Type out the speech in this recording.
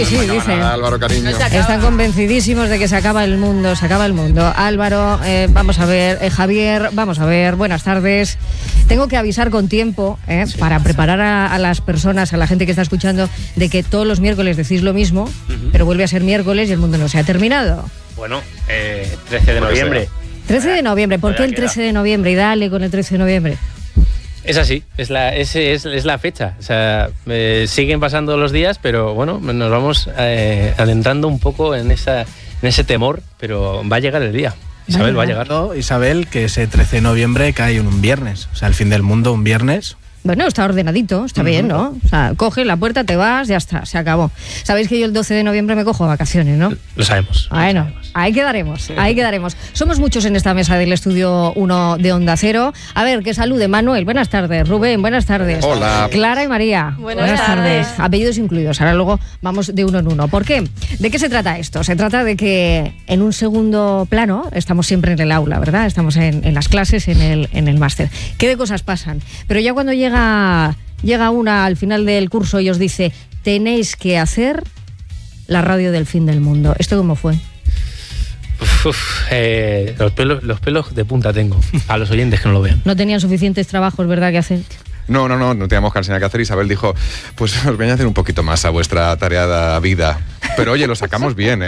sí, dicen. Álvaro, cariño. Están convencidísimos de que se acaba el mundo, se acaba el mundo. Álvaro, vamos a ver, Javier, vamos a ver, buenas tardes. Tengo que avisar con tiempo para preparar a las personas, a la gente que está escuchando, de que todos los miércoles decís lo mismo, pero vuelve a ser miércoles y el mundo no se ha terminado. Bueno, 13 de noviembre. 13 de noviembre, ¿por qué el 13 de noviembre? Y dale con el 13 de noviembre. Es así, es la fecha. O sea, siguen pasando los días, pero bueno, nos vamos adentrando un poco en ese temor, pero va a llegar el día. Isabel, va a llegar. Isabel, que ese 13 de noviembre cae en un viernes, o sea, el fin del mundo un viernes. Bueno, está ordenadito, está bien, ¿no? O sea, coges la puerta, te vas, ya está, se acabó. Sabéis que yo el 12 de noviembre me cojo vacaciones, ¿no? Lo sabemos. Bueno, ahí quedaremos, ahí quedaremos. Somos muchos en esta mesa del Estudio 1 de Onda Cero. A ver, que salude Manuel, buenas tardes. Rubén, buenas tardes. Hola. Clara y María. Buenas tardes. Apellidos incluidos, ahora luego vamos de uno en uno. ¿Por qué? ¿De qué se trata esto? Se trata de que en un segundo plano estamos siempre en el aula, ¿verdad? Estamos en las clases, en el máster. ¿Qué de cosas pasan? Pero ya cuando llega una al final del curso y os dice, tenéis que hacer la radio del fin del mundo. ¿Esto cómo fue? Los pelos de punta tengo, a los oyentes que no lo vean. No tenían suficientes trabajos, ¿verdad?, que hacer. No teníamos casi nada que hacer. Isabel dijo, pues os voy a hacer un poquito más a vuestra tareada vida. Pero oye, lo sacamos bien,